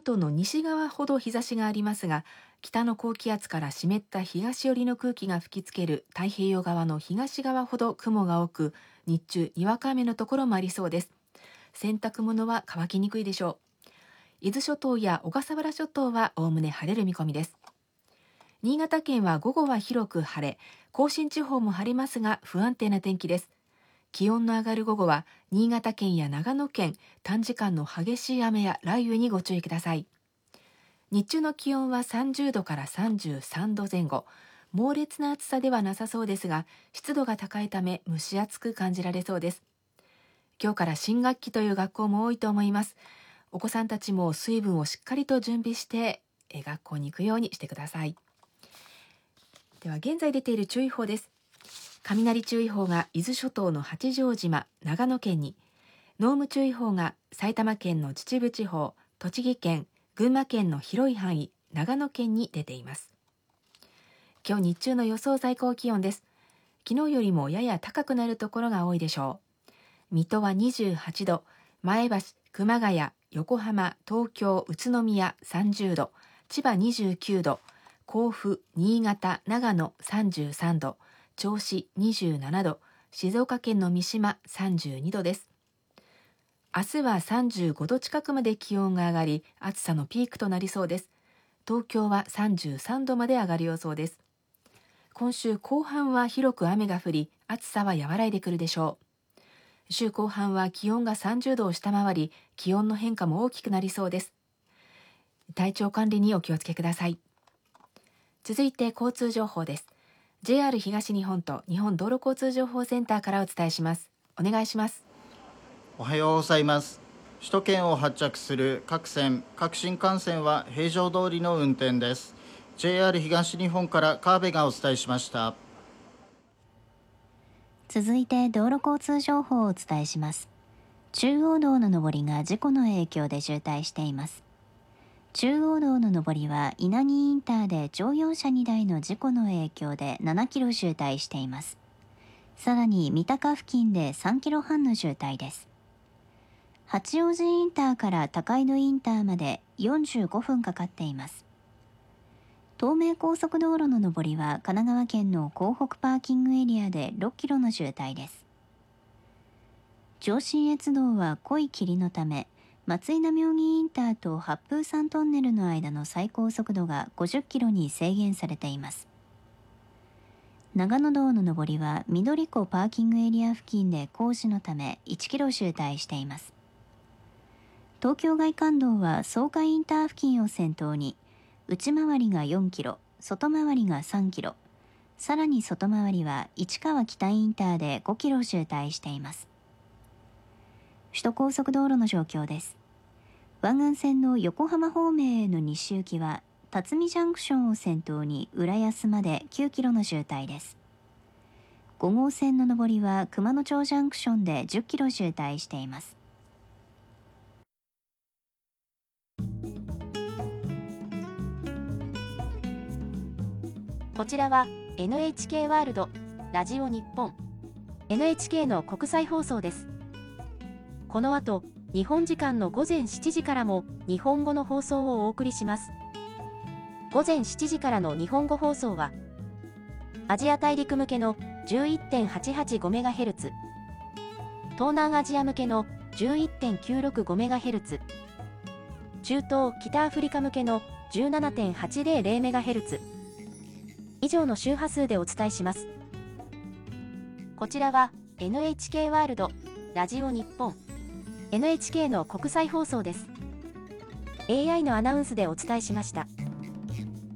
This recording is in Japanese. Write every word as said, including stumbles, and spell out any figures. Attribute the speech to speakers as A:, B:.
A: 島の西側ほど日差しがありますが、北の高気圧から湿った東寄りの空気が吹きつける太平洋側の東側ほど雲が多く、日中にわか雨のところもありそうです。洗濯物は乾きにくいでしょう。伊豆諸島や小笠原諸島はおおむね晴れる見込みです。新潟県は午後は広く晴れ、甲信地方も晴れますが不安定な天気です。気温の上がる午後は新潟県や長野県、短時間の激しい雨や雷雨にご注意ください。日中の気温はさんじゅうどからさんじゅうさんどぜん後、猛烈な暑さではなさそうですが、湿度が高いため蒸し暑く感じられそうです。今日から新学期という学校も多いと思います。お子さんたちも水分をしっかりと準備して学校に行くようにしてください。では現在出ている注意報です。雷注意報が伊豆諸島の八丈島、長野県に、濃霧注意報が埼玉県の秩父地方、栃木県、群馬県の広い範囲、長野県に出ています。今日日中の予想最高気温です。昨日よりもやや高くなるところが多いでしょう。水戸はにじゅうはちど、前橋、熊谷、横浜、東京、宇都宮さんじゅうど、千葉にじゅうきゅうど、甲府、新潟、長野さんじゅうさんど、銚子にじゅうななど、静岡県の三島さんじゅうにどです。明日はさんじゅうごど近くまで気温が上がり、暑さのピークとなりそうです。東京はさんじゅうさんどまで上がる予想です。今週後半は広く雨が降り、暑さは和らいでくるでしょう。週後半は気温がさんじゅうどを下回り、気温の変化も大きくなりそうです。体調管理にお気をつけください。続いて交通情報です。ジェイアール 東日本と日本道路交通情報センターからお伝えします。お願いします。
B: おはようございます。首都圏を発着する各線、各新幹線は平常通りの運転です。 ジェイアール 東日本から川辺がお伝えしました。
C: 続いて道路交通情報をお伝えします。中央道の上りが事故の影響で渋滞しています。中央道の上りは稲城インターで乗用車にだいの事故の影響でななキロ渋滞しています。さらに三鷹付近でさんキロはんの渋滞です。八王子インターから高井戸インターまでよんじゅうごふんかかっています。東名高速道路の上りは神奈川県の港北パーキングエリアでろっキロの渋滞です。上信越道は濃い霧のため、松井名妙義インターと八風山トンネルの間の最高速度がごじゅっキロに制限されています。長野道の上りは緑湖パーキングエリア付近で工事のためいちキロ渋滞しています。東京外環道は草加インター付近を先頭に内回りがよんキロ、外回りがさんキロ、さらに外回りは市川北インターでごキロ渋滞しています。首都高速道路の状況です。湾岸線の横浜方面への西行きは辰巳ジャンクションを先頭に浦安まできゅうキロの渋滞です。ご号線の上りは熊野町ジャンクションでじゅっキロ渋滞しています。
D: こちらは エヌエイチケー ワールドラジオ日本 エヌエイチケー の国際放送です。この後、日本時間の午前しちじからも日本語の放送をお送りします。午前しちじからの日本語放送は、アジア大陸向けの じゅういってんはちはちごメガヘルツ、東南アジア向けの じゅういってんきゅうろくごメガヘルツ、中東・北アフリカ向けの じゅうななてんはちぜろぜろメガヘルツ、以上の周波数でお伝えします。こちらは エヌエイチケー ワールドラジオ日本 エヌエイチケー の国際放送です。エーアイ のアナウンスでお伝えしました。